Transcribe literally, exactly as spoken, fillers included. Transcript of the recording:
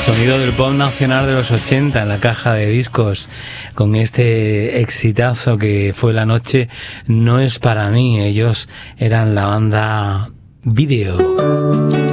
Sonido del pop nacional de los ochenta en la caja de discos, con este exitazo que fue La noche no es para mí. Ellos eran la banda Video.